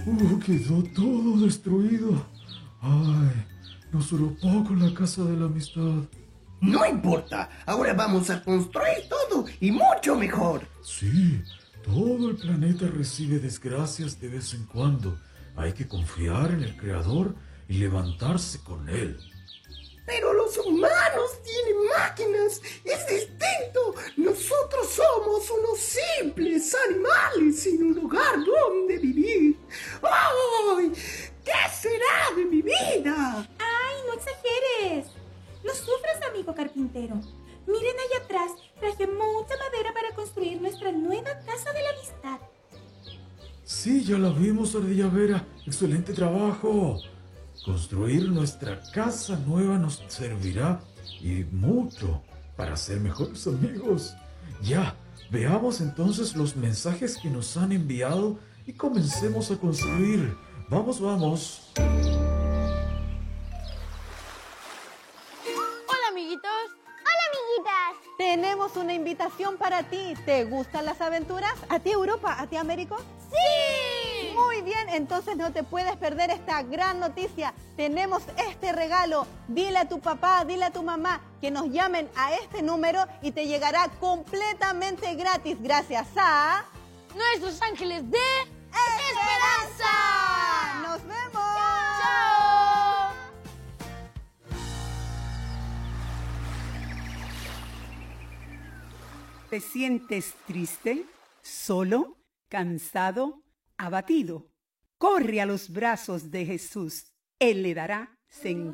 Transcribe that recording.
Quedó todo destruido. Ay, nos duró poco la casa de la amistad. No importa, ahora vamos a construir todo y mucho mejor. Sí, todo el planeta recibe desgracias de vez en cuando. Hay que confiar en el Creador y levantarse con Él. Pero los humanos tienen máquinas, es distinto. Nosotros somos unos simples animales sin un lugar donde vivir. ¡Ay! ¿Qué será de mi vida? ¡Ay, no exageres! No sufras, amigo carpintero. Miren allá atrás, traje mucha madera para construir nuestra nueva casa de la amistad. Sí, ya la vimos, Ardilla Vera. Excelente trabajo. Construir nuestra casa nueva nos servirá y mucho para ser mejores amigos. Ya, veamos entonces los mensajes que nos han enviado y comencemos a construir. Vamos, vamos. Hola, amiguitos. Hola, amiguitas. Tenemos una invitación para ti. ¿Te gustan las aventuras? ¿A ti, Europa? ¿A ti, Américo? ¡Sí! Muy bien, entonces no te puedes perder esta gran noticia. Tenemos este regalo. Dile a tu papá, dile a tu mamá que nos llamen a este número y te llegará completamente gratis gracias a... Nuestros ángeles de ¡Esperanza! ¡Nos vemos! ¡Chao! ¿Te sientes triste, solo, cansado, abatido? Corre a los brazos de Jesús. Él le dará sentido.